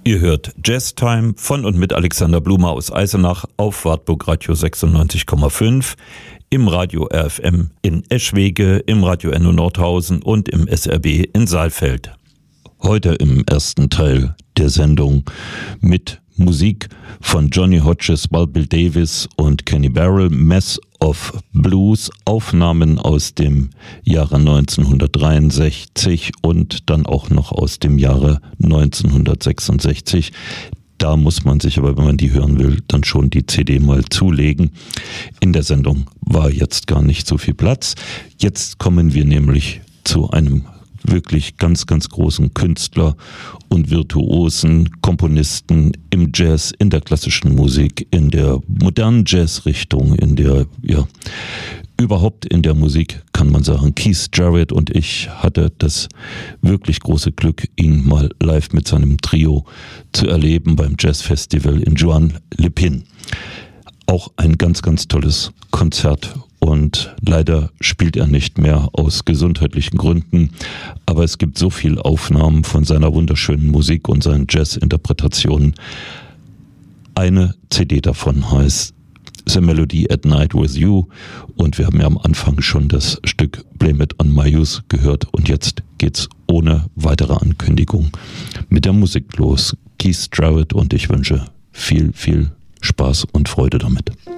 Ihr hört Jazz Time von und mit Alexander Blumer aus Eisenach auf Wartburg Radio 96,5, im Radio RFM in Eschwege, im Radio Enno Nordhausen und im SRB in Saalfeld. Heute im ersten Teil der Sendung mit Musik von Johnny Hodges, Bill Davis und Kenny Barrell, Mess of Blues, Aufnahmen aus dem Jahre 1963 und dann auch noch aus dem Jahre 1966. Da muss man sich aber, wenn man die hören will, dann schon die CD mal zulegen. In der Sendung war jetzt gar nicht so viel Platz. Jetzt kommen wir nämlich zu einem wirklich ganz, ganz großen Künstler und virtuosen Komponisten im Jazz, in der klassischen Musik, in der modernen Jazzrichtung, in der, ja, überhaupt in der Musik kann man sagen. Keith Jarrett und ich hatte das wirklich große Glück, ihn mal live mit seinem Trio zu erleben beim Jazzfestival in Juan-les-Pins. Auch ein ganz, ganz tolles Konzert. Und leider spielt er nicht mehr aus gesundheitlichen Gründen. Aber es gibt so viele Aufnahmen von seiner wunderschönen Musik und seinen Jazz-Interpretationen. Eine CD davon heißt The Melody at Night with You. Und wir haben ja am Anfang schon das Stück Blame It on My Youth gehört. Und jetzt geht's ohne weitere Ankündigung mit der Musik los. Keith Jarrett und ich wünsche viel, viel Spaß und Freude damit.